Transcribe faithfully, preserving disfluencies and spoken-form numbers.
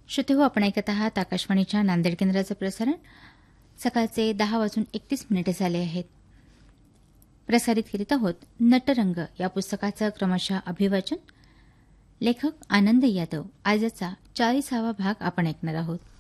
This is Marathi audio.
श्रोतेहो, आपण ऐकत आहात आकाशवाणीच्या नांदेड केंद्राचं प्रसारण. सकाळचे दहा वाजून एकतीस मिनिटे झाले आहेत. प्रसारित करीत आहोत नटरंग या पुस्तकाचं क्रमशः अभिवाचन. लेखक आनंद यादव. आजचा चाळीसावा भाग आपण ऐकणार आहोत.